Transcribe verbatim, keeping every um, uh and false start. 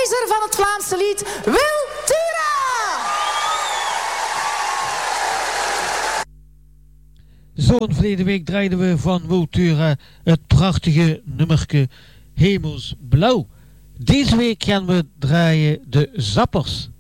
keizer van het Vlaamse lied, Wil Tura! Zo, en verleden week draaiden we van Wiltura het prachtige nummerke Hemelsblauw. Deze week gaan we draaien de Zappers.